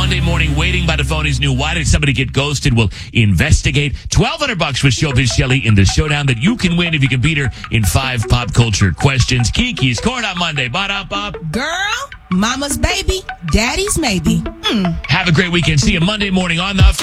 Monday morning, Waiting by the Phone is new. Why did somebody get ghosted? We'll investigate. $1,200 with Showbiz Shelly in the showdown that you can win if you can beat her in 5 pop culture questions. Kiki's Corn on Monday. Ba-da-bop. Girl, mama's baby, daddy's maybe. Have a great weekend. See you Monday morning on the